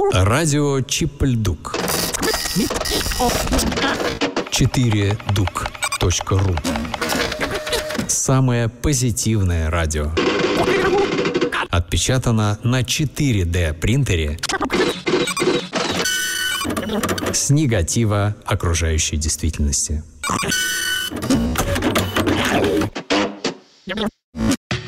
Радио Чип-Льдук. 4duк.ру. Самое позитивное радио. Отпечатано на 4D принтере с негатива окружающей действительности.